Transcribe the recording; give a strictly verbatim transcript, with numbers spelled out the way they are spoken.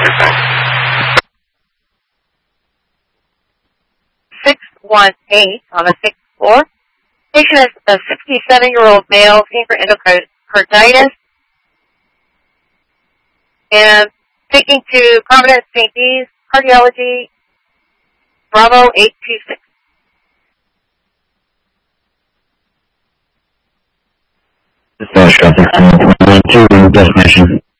six one eight on the sixth floor. Patient is a sixty-seven-year-old male seen for endocarditis and taking to Providence Saint D's Cardiology, Bravo eight two six. Dispatch traffic, one two, destination.